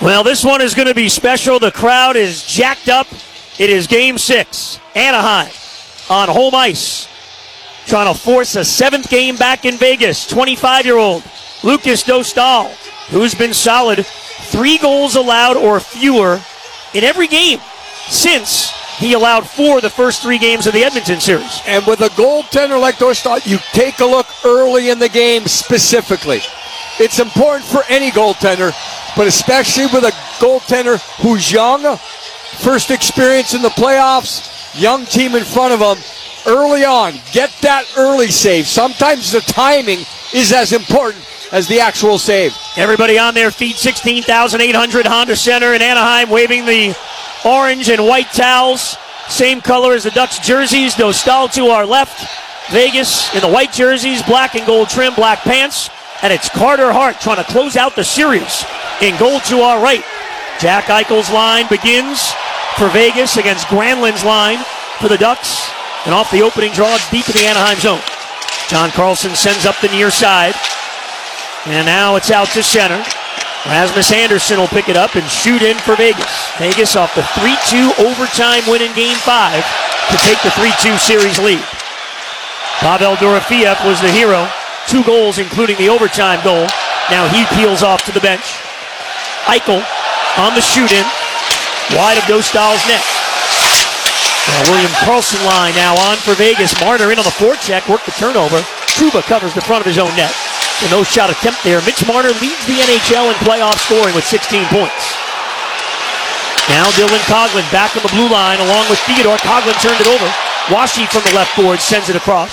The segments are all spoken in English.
Well, this one is going to be special. The crowd is jacked up. It is Game 6. Anaheim on home ice, trying to force a seventh game back in Vegas. 25-year-old Lukas Dostal, who's been solid, 3 goals allowed or fewer in every game since he allowed 4 the first 3 games of the Edmonton series. And with a goaltender like Dostal, you take a look early in the game specifically. It's important for any goaltender, but especially with a goaltender who's young, first experience in the playoffs, young team in front of him, early on, get that early save. Sometimes the timing is as important as the actual save. Everybody on their feet, 16,800 Honda Center in Anaheim, waving the orange and white towels, same color as the Ducks jerseys. Dostal to our left, Vegas in the white jerseys, black and gold trim, black pants, and it's Carter Hart trying to close out the series in goal to our right. Jack Eichel's line begins for Vegas against Granlund's line for the Ducks, and off the opening draw, deep in the Anaheim zone. John Carlson sends up the near side, and now it's out to center. Rasmus Andersson will pick it up and shoot in for Vegas. Vegas off the 3-2 overtime win in Game 5 to take the 3-2 series lead. Pavel Dorofeev was the hero. 2 goals, including the overtime goal. Now he peels off to the bench. Eichel on the shoot-in, wide of Dostal's net. William Karlsson line now on for Vegas. Marner in on the forecheck, worked the turnover. Trouba covers the front of his own net. A no-shot attempt there. Mitch Marner leads the NHL in playoff scoring with 16 points. Now Dylan Coghlan back on the blue line along with Theodore. Coghlan turned it over. Washi from the left board sends it across.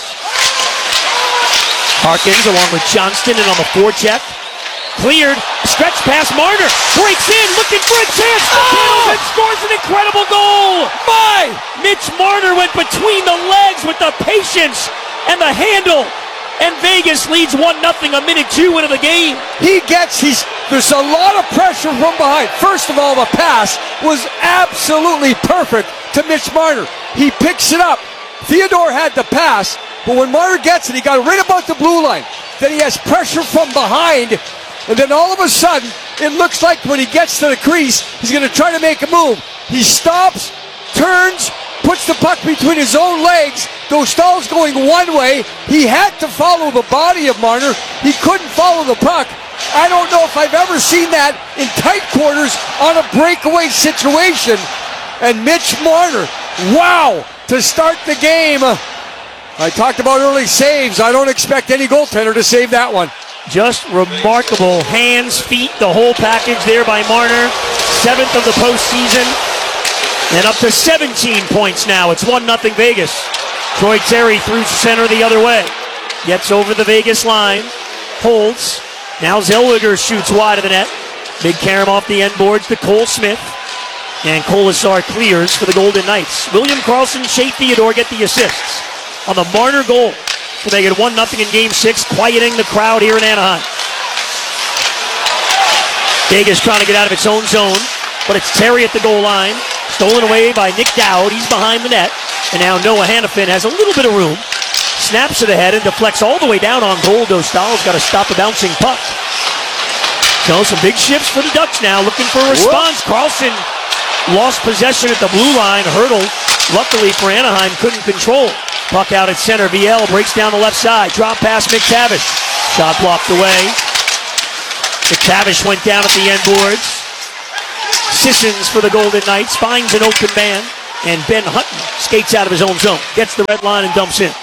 Harkins along with Johnston and on the forecheck. Cleared, stretch pass, Marner breaks in, looking for a chance. And scores an incredible goal. Mitch Marner went between the legs with the patience and the handle. And Vegas leads 1-0 a minute 2 into the game. There's a lot of pressure from behind. First of all, the pass was absolutely perfect to Mitch Marner. He picks it up. Theodore had the pass, but when Marner gets it, he got right about the blue line. Then he has pressure from behind, and then all of a sudden, it looks like when he gets to the crease, he's going to try to make a move. He stops, turns, puts the puck between his own legs. Dostal's going one way. He had to follow the body of Marner. He couldn't follow the puck. I don't know if I've ever seen that in tight quarters on a breakaway situation. And Mitch Marner, wow, to start the game. I talked about early saves. I don't expect any goaltender to save that one. Just remarkable. Hands, feet, the whole package there by Marner. 7th of the postseason. And up to 17 points now. It's 1-0 Vegas. Troy Terry through center the other way. Gets over the Vegas line. Holds. Now Zellweger shoots wide of the net. Big carom off the end boards to Cole Smith. And Colasar clears for the Golden Knights. William Karlsson, Shea Theodore get the assists on the Marner goal to make it 1-0 in Game 6, quieting the crowd here in Anaheim. Vegas trying to get out of its own zone, but it's Terry at the goal line. Stolen away by Nick Dowd. He's behind the net. And now Noah Hanifin has a little bit of room. Snaps it ahead and deflects all the way down on goal. Dostal's got to stop a bouncing puck. So some big shifts for the Ducks now, looking for a response. Karlsson lost possession at the blue line. Hurdle, luckily for Anaheim, couldn't control. Puck out at center. VL breaks down the left side. Drop pass McTavish. Shot blocked away. McTavish went down at the end boards. Sissons for the Golden Knights finds an open man. And Ben Hutton skates out of his own zone. Gets the red line and dumps in.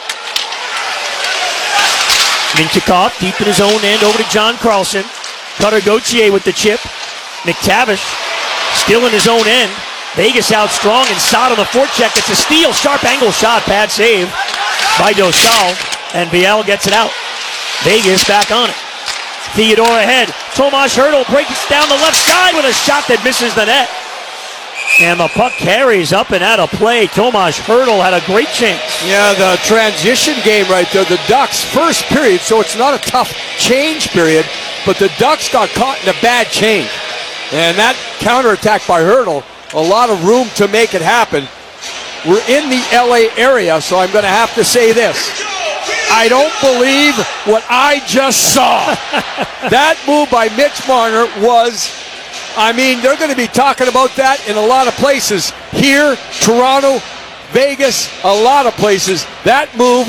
Mintyukov deep in his own end over to John Carlson. Cutter Gauthier with the chip. McTavish still in his own end. Vegas out strong, and Saad on the forecheck. It's a steal. Sharp angle shot. Bad save by Dostal. And Viel gets it out. Vegas back on it. Theodore ahead. Tomas Hertl breaks down the left side with a shot that misses the net. And the puck carries up and out of play. Tomas Hertl had a great chance. Yeah, the transition game right there. The Ducks first period, so it's not a tough change period, but the Ducks got caught in a bad change. And that counterattack by Hertl, a lot of room to make it happen. We're in the LA area, so I'm going to have to say this. I don't believe what I just saw. That move by Mitch Marner was I mean, they're going to be talking about that in a lot of places. Here, Toronto, Vegas, a lot of places. That move,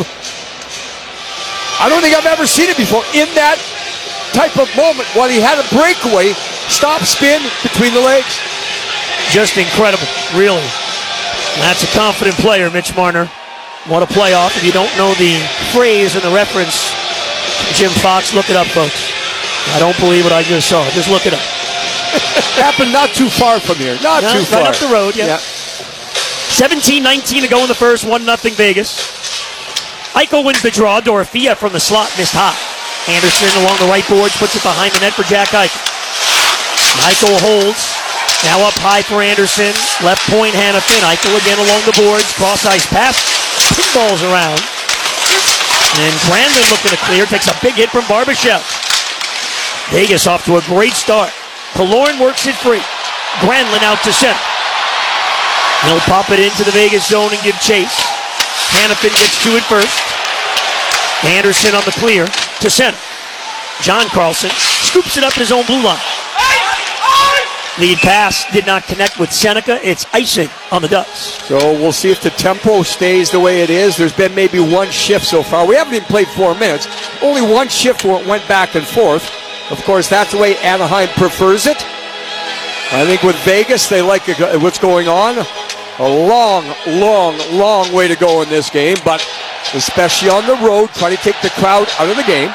I don't think I've ever seen it before. In that type of moment, when he had a breakaway, stop, spin between the legs. Just incredible, really. That's a confident player, Mitch Marner. What a playoff. If you don't know the phrase and the reference, Jim Fox, look it up, folks. I don't believe what I just saw. Just look it up. Happened not too far from here. Not too far. Right up the road, yeah. 17-19 to go in the first, 1-0 Vegas. Eichel wins the draw. Dorothea from the slot missed high. Anderson along the right boards puts it behind the net for Jack Eichel. Eichel holds. Now up high for Anderson. Left point, Hanifin. Eichel again along the boards. Cross ice pass. Pinballs around. And Brandon looking to clear. Takes a big hit from Barbashev. Vegas off to a great start. Killorn works it free. Granlund out to center. He'll pop it into the Vegas zone and give chase. Hanifin gets to it first. Anderson on the clear to center. John Carlson scoops it up in his own blue line. Lead pass did not connect with Seneca. It's icing on the Ducks. So we'll see if the tempo stays the way it is. There's been maybe one shift so far. We haven't even played 4 minutes. Only one shift where it went back and forth. Of course, that's the way Anaheim prefers it. I think with Vegas, they like what's going on. A long way to go in this game, but especially on the road, try to take the crowd out of the game.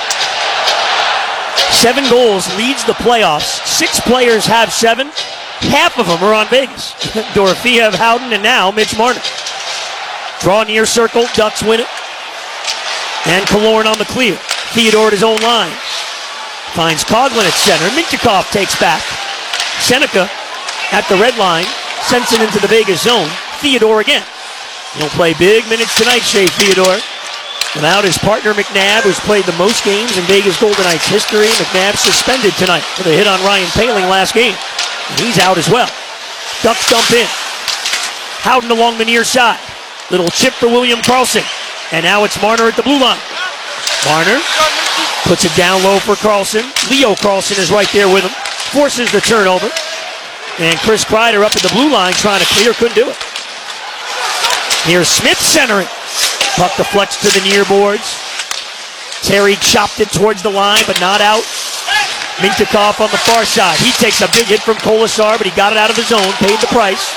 7 goals leads the playoffs. 6 players have 7. Half of them are on Vegas. Dorothea, Howden, and now Mitch Marner. Draw near circle. Ducks win it. And Killorn on the clear. Theodore at his own line. Finds Coghlan at center. Mintyukov takes back. Seneca at the red line. Sends it into the Vegas zone. Theodore again. He'll play big minutes tonight, Shea Theodore. Without his partner McNabb, who's played the most games in Vegas Golden Knights history. McNabb suspended tonight for the hit on Ryan Poehling last game. And he's out as well. Ducks dump in. Howden along the near side. Little chip for William Karlsson. And now it's Marner at the blue line. Marner puts it down low for Karlsson. Leo Karlsson is right there with him. Forces the turnover. And Chris Kreider up at the blue line trying to clear. Couldn't do it. Here's Smith centering. Puck deflects to the near boards. Terry chopped it towards the line, but not out. Mintyukov on the far side. He takes a big hit from Kolasar, but he got it out of his zone, paid the price.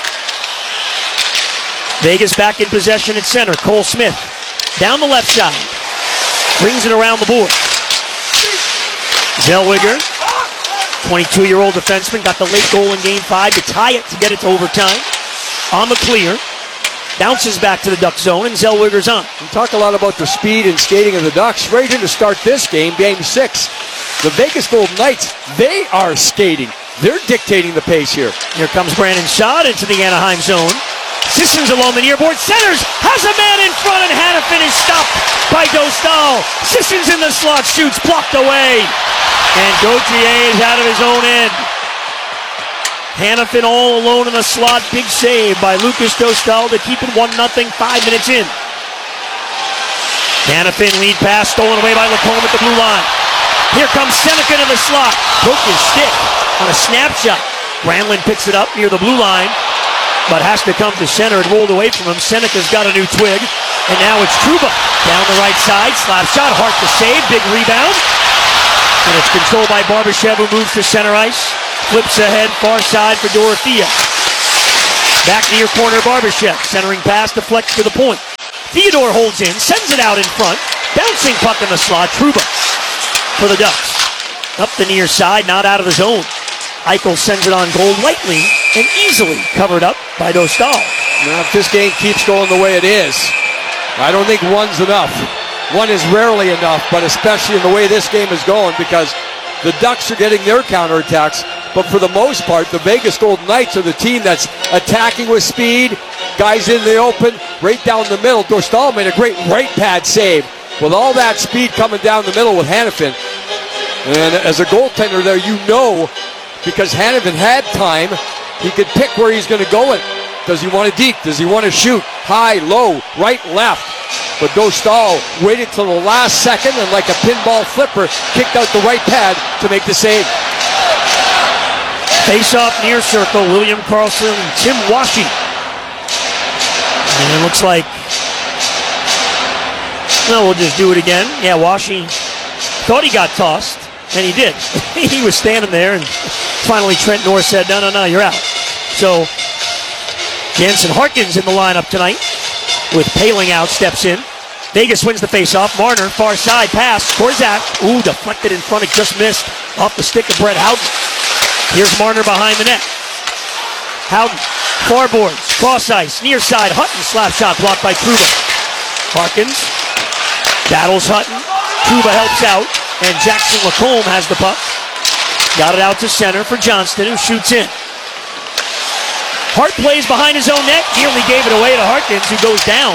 Vegas back in possession at center. Cole Smith down the left side. Brings it around the board. Zellweger, 22-year-old defenseman, got the late goal in Game 5 to tie it to get it to overtime. On the clear. Bounces back to the Duck zone, and Zellweger's on. We talk a lot about the speed and skating of the Ducks. Ready to start this game, Game 6. The Vegas Golden Knights, they are skating. They're dictating the pace here. Here comes Brandon Saad into the Anaheim zone. Sissons along the near board. Centers, has a man in front, and Hanifin is stopped by Dostal. Sissons in the slot, shoots, blocked away. And Gauthier is out of his own end. Hanifin all alone in the slot. Big save by Lucas Dostal to keep it 1-0, 5 minutes in. Hanifin lead pass stolen away by Lacombe at the blue line. Here comes Seneca to the slot. Broke his stick on a snapshot. Granlund picks it up near the blue line, but has to come to center. It rolled away from him. Seneca's got a new twig. And now it's Trouba. Down the right side. Slap shot. Hart to save. Big rebound. And it's controlled by Barbashev, who moves to center ice. Flips ahead, far side for Dorothea. Back near corner, Barbashev. Centering pass, deflects to the point. Theodore holds in, sends it out in front. Bouncing puck in the slot, Trouba for the Ducks. Up the near side, not out of the zone. Eichel sends it on goal lightly and easily covered up by Dostal. Now, if this game keeps going the way it is, I don't think one's enough. One is rarely enough, but especially in the way this game is going, because the Ducks are getting their counterattacks, but for the most part, the Vegas Golden Knights are the team that's attacking with speed. Guys in the open, right down the middle. Dostal made a great right pad save with all that speed coming down the middle with Hanifin. And as a goaltender there, you know, because Hanifin had time, he could pick where he's going to go in. Does he want to deke? Does he want to shoot? High, low, right, left. But Dostal waited till the last second and like a pinball flipper, kicked out the right pad to make the save. Face-off near circle, William Karlsson and Tim Washy. And it looks like, no, we'll just do it again. Yeah, Washy thought he got tossed, and he did. He was standing there, and finally Trent North said, no, you're out. So Jansen Harkins in the lineup tonight with Paling out, steps in. Vegas wins the faceoff. Marner, far side pass. Korzak, deflected in front. It just missed off the stick of Brett Howden. Here's Marner behind the net. Howden, far boards, cross ice, near side. Hutton, slap shot blocked by Kruba. Harkins battles Hutton. Kruba helps out, and Jackson Lacombe has the puck. Got it out to center for Johnston, who shoots in. Hart plays behind his own net. Nearly gave it away to Harkins, who goes down.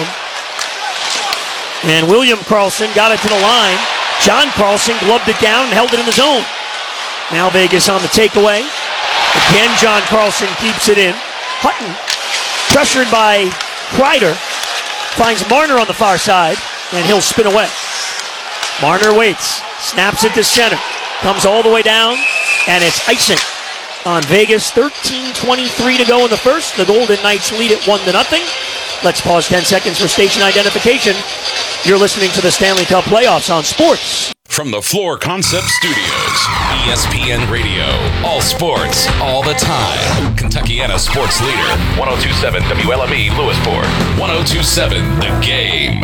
And William Karlsson got it to the line. John Karlsson gloved it down and held it in the zone. Now Vegas on the takeaway. Again, John Karlsson keeps it in. Hutton, pressured by Kreider, finds Marner on the far side, and he'll spin away. Marner waits, snaps it to center, comes all the way down, and it's icing on Vegas. 13:23 to go in the first. The Golden Knights lead it 1-0. Let's pause 10 seconds for station identification. You're listening to the Stanley Cup Playoffs on Sports. From the Floor Concept Studios, ESPN Radio, all sports, all the time. Kentuckiana sports leader, 102.7 WLME Lewisport, 102.7 The Game.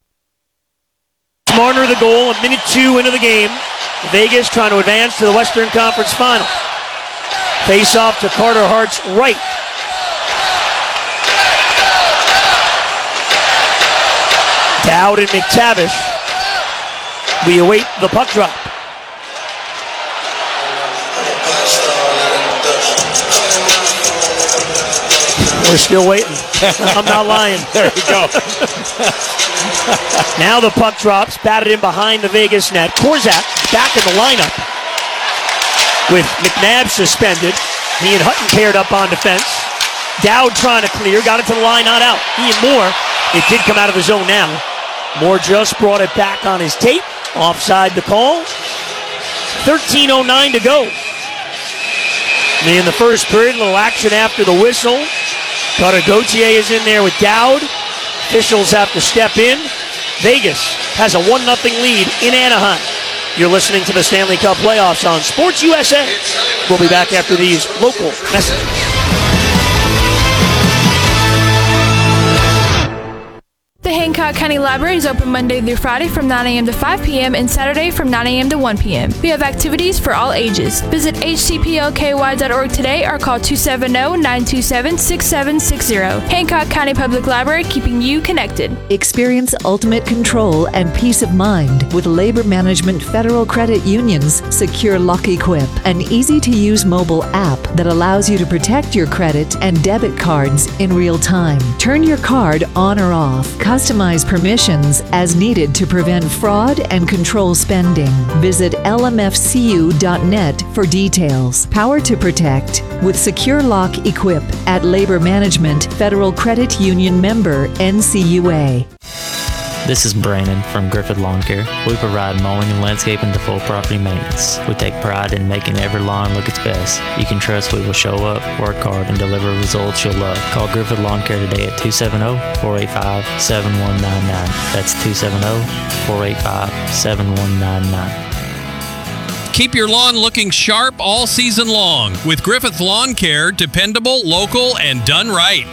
Marner the goal, a minute 2 into the game. Vegas trying to advance to the Western Conference Final. Face off to Carter Hart's right. Dowd and McTavish. We await the puck drop. We're still waiting. I'm not lying. There you go. Now the puck drops, batted in behind the Vegas net. Korzak back in the lineup with McNabb suspended. He and Hutton paired up on defense. Dowd trying to clear, got it to the line, not out. He and Moore, it did come out of the zone now. Moore just brought it back on his tape. Offside the call. 13:09 to go. In the first period, a little action after the whistle. Cutter Gauthier is in there with Dowd. Officials have to step in. Vegas has a 1-0 lead in Anaheim. You're listening to the Stanley Cup Playoffs on Sports USA. We'll be back after these local messages. The Hancock County Library is open Monday through Friday from 9 a.m. to 5 p.m. and Saturday from 9 a.m. to 1 p.m. We have activities for all ages. Visit hcplky.org today or call 270-927-6760. Hancock County Public Library, keeping you connected. Experience ultimate control and peace of mind with Labor Management Federal Credit Union's Secure Lock Equip, an easy-to-use mobile app that allows you to protect your credit and debit cards in real time. Turn your card on or off. Customize permissions as needed to prevent fraud and control spending. Visit lmfcu.net for details. Power to protect with Secure Lock Equip at Labor Management Federal Credit Union member NCUA. This is Brandon from Griffith Lawn Care. We provide mowing and landscaping to full property maintenance. We take pride in making every lawn look its best. You can trust we will show up, work hard, and deliver results you'll love. Call Griffith Lawn Care today at 270-485-7199. That's 270-485-7199. Keep your lawn looking sharp all season long with Griffith Lawn Care, dependable, local, and done right.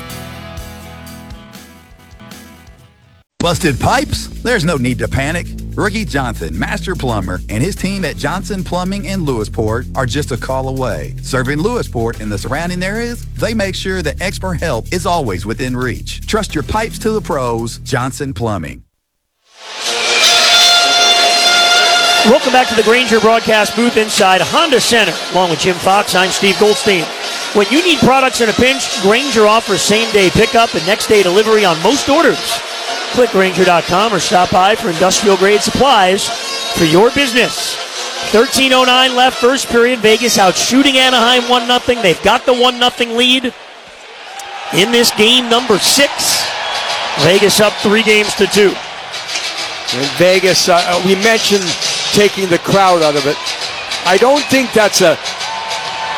Busted pipes? There's no need to panic. Ricky Johnson, master plumber, and his team at Johnson Plumbing in Lewisport are just a call away. Serving Lewisport and the surrounding areas, they make sure that expert help is always within reach. Trust your pipes to the pros, Johnson Plumbing. Welcome back to the Grainger broadcast booth inside Honda Center. Along with Jim Fox, I'm Steve Goldstein. When you need products in a pinch, Grainger offers same-day pickup and next-day delivery on most orders. Click Grainger.com or stop by for industrial-grade supplies for your business. 13:09 left, first period. Vegas out shooting Anaheim 1-0. They've got the 1-0 lead in this game number 6. Vegas up 3-2. In Vegas, we mentioned taking the crowd out of it. I don't think that's a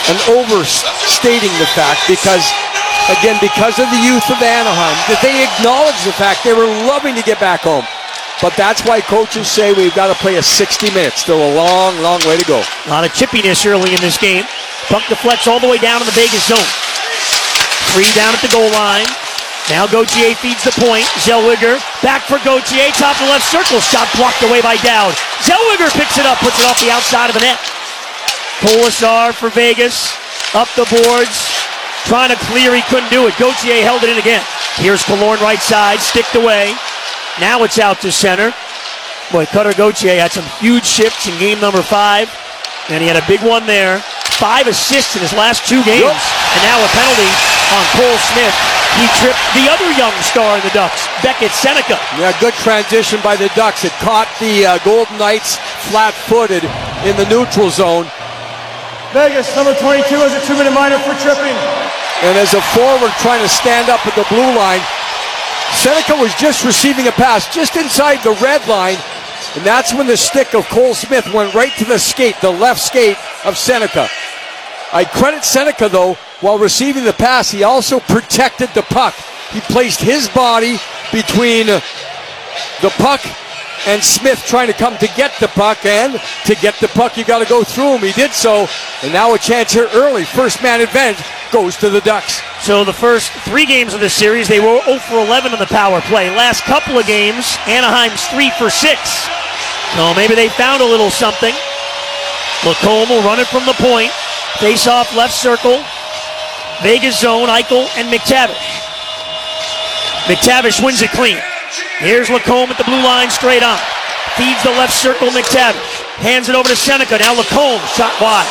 and overstating the fact because of the youth of Anaheim, that they acknowledge the fact they were loving to get back home. But that's why coaches say we've got to play a 60 minutes. Still a long, long way to go. A lot of chippiness early in this game. Puck deflects all the way down in the Vegas zone. 3 down at the goal line. Now Gauthier feeds the point. Zellweger back for Gauthier. Top of the left circle. Shot blocked away by Dowd. Zellweger picks it up. Puts it off the outside of the net. Colasar for Vegas. Up the boards. Trying to clear. He couldn't do it. Gauthier held it in again. Here's Killorn right side. Sticked away. Now it's out to center. Boy, Cutter Gauthier had some huge shifts in game number 5. And he had a big one there. 5 assists in his last 2 games. Yep. And now a penalty on Cole Smith. He tripped the other young star in the Ducks, Beckett Seneca. Yeah, good transition by the Ducks. It caught the Golden Knights flat-footed in the neutral zone. Vegas, number 22 has a 2-minute minor for tripping. And as a forward trying to stand up at the blue line, Seneca was just receiving a pass just inside the red line, and that's when the stick of Cole Smith went right to the skate, the left skate of Seneca. I credit Seneca, though, while receiving the pass, he also protected the puck. He placed his body between the puck and Smith trying to come to get the puck, and to get the puck, you got to go through him. He did so, and now a chance here early. First man advantage goes to the Ducks. So the first 3 games of this series, they were 0 for 11 on the power play. Last couple of games, Anaheim's 3 for 6. So maybe they found a little something. Lacombe will run it from the point. Face off left circle. Vegas zone, Eichel and McTavish. McTavish wins it clean. Here's Lacombe at the blue line, straight on. Feeds the left circle, McTavish. Hands it over to Seneca. Now Lacombe, shot wide.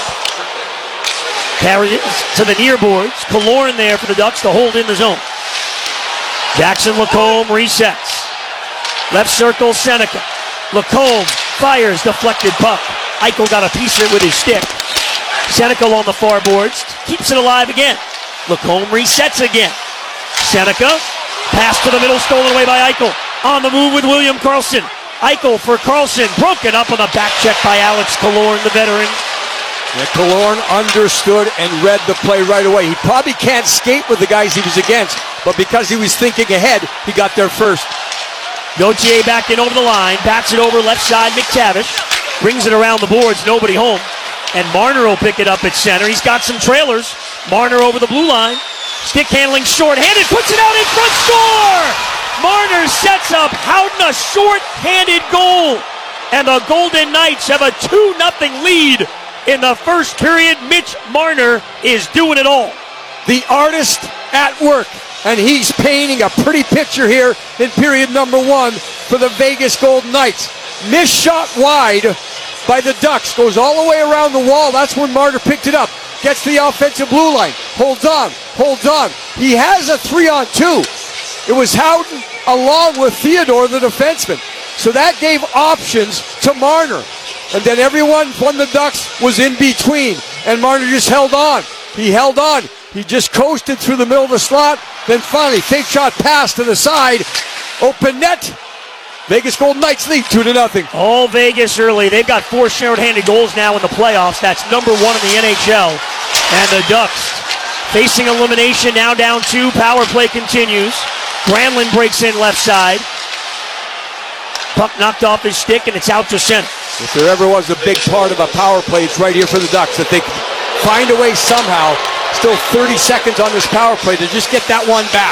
Carries it to the near boards. Killorn there for the Ducks to hold in the zone. Jackson Lacombe resets. Left circle, Seneca. Lacombe fires, deflected puck. Eichel got a piece of it with his stick. Seneca on the far boards, keeps it alive again. Lacombe resets again. Seneca, pass to the middle, stolen away by Eichel. On the move with William Karlsson. Eichel for Karlsson, broken up on the back check by Alex Killorn, the veteran. Yeah, Killorn understood and read the play right away. He probably can't skate with the guys he was against, but because he was thinking ahead, he got there first. Gauthier back in over the line, bats it over left side, McTavish. Brings it around the boards, nobody home. And Marner will pick it up at center. He's got some trailers. Marner over the blue line. Stick handling short-handed, puts it out in front, score! Marner sets up Howden a short-handed goal. And the Golden Knights have a 2-0 lead in the first period. Mitch Marner is doing it all. The artist at work, and he's painting a pretty picture here in period number 1 for the Vegas Golden Knights. Missed shot wide by the Ducks, goes all the way around the wall. That's when Marner picked it up. Gets to the offensive blue line. Holds on. He has a 3-on-2. It was Howden along with Theodore, the defenseman. So that gave options to Marner. And then everyone from the Ducks was in between. And Marner just held on. He held on. He just coasted through the middle of the slot. Then finally, fake shot pass to the side. Open net. Vegas Golden Knights lead 2-0. All Vegas early. They've got 4 short-handed goals now in the playoffs. That's number 1 in the NHL. And the Ducks facing elimination, now down 2. Power play continues. Granlund breaks in left side. Puck knocked off his stick, and it's out to center. If there ever was a big part of a power play, it's right here for the Ducks. If they find a way somehow, still 30 seconds on this power play to just get that one back.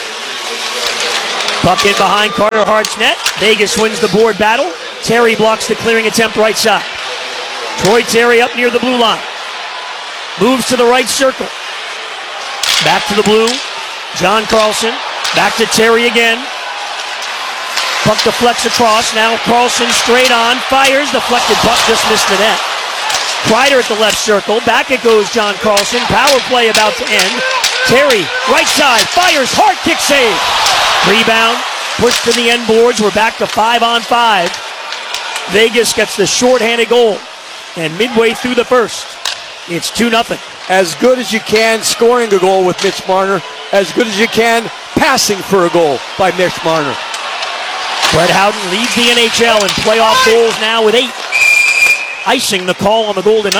Puck in behind Carter Hart's net. Vegas wins the board battle. Terry blocks the clearing attempt right side. Troy Terry up near the blue line. Moves to the right circle. Back to the blue. John Karlsson. Back to Terry again. Puck deflects across. Now Karlsson straight on. Fires. Deflected puck just missed the net. Kreider at the left circle. Back it goes John Karlsson. Power play about to end. Terry, right side. Fires. Hart kick save. Rebound, pushed to the end boards. We're back to 5-on-5. Vegas gets the shorthanded goal. And midway through the first, it's 2-0. As good as you can scoring a goal with Mitch Marner, as good as you can passing for a goal by Mitch Marner. Brett Howden leads the NHL in playoff goals now with 8. Icing the call on the Golden Knights.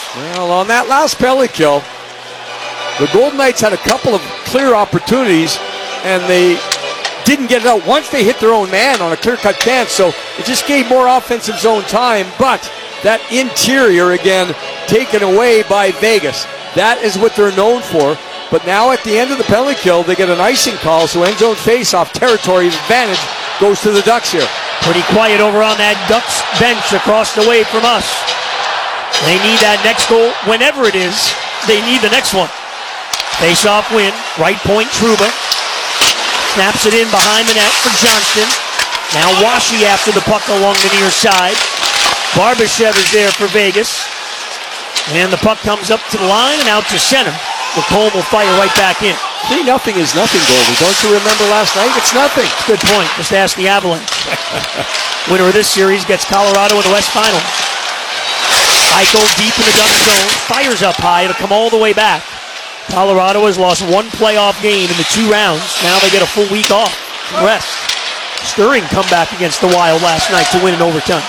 Well, on that last penalty kill, the Golden Knights had a couple of clear opportunities, and they didn't get it out once they hit their own man on a clear-cut chance, so it just gave more offensive zone time, but that interior, again, taken away by Vegas. That is what they're known for, but now at the end of the penalty kill, they get an icing call, so end zone face-off territory advantage goes to the Ducks here. Pretty quiet over on that Ducks bench across the way from us. They need that next goal. Whenever it is, they need the next one. Face-off win. Right point, Trouba. Snaps it in behind the net for Johnston. Now Washi after the puck along the near side. Barbashev is there for Vegas. And the puck comes up to the line and out to center. McComb will fire right back in. 3-0 is nothing, Goldie. Don't you remember last night? It's nothing. Good point. Just ask the Avalanche. Winner of this series gets Colorado in the West Final. Eichel deep in the Duck zone. Fires up high. It'll come all the way back. Colorado has lost one playoff game in the 2 rounds. Now they get a full week off. Rest. Stirring comeback against the Wild last night to win in overtime.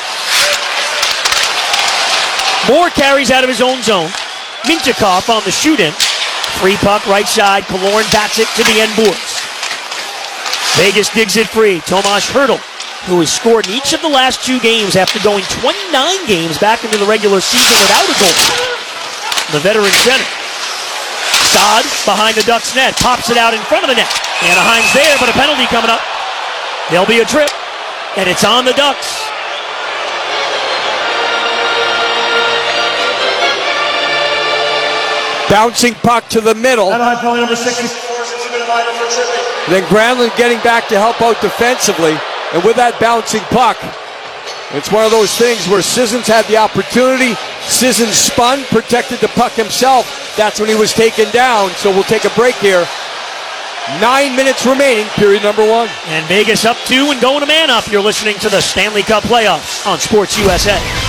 Moore carries out of his own zone. Mintyukov on the shoot-in. Free puck, right side. Killorn bats it to the end boards. Vegas digs it free. Tomas Hertl, who has scored in each of the last 2 games after going 29 games back into the regular season without a goal. The veteran center. Saad behind the Ducks net. Pops it out in front of the net. Anaheim's there, but a penalty coming up. There'll be a trip, and it's on the Ducks. Bouncing puck to the middle. Anaheim penalty number 64. Then Granlund getting back to help out defensively. And with that bouncing puck, it's one of those things where Sissons had the opportunity. Sissons spun, protected the puck himself. That's when he was taken down. So we'll take a break here. 9 minutes remaining, period number 1. And Vegas up 2 and going to man up. You're listening to the Stanley Cup playoffs on Sports USA.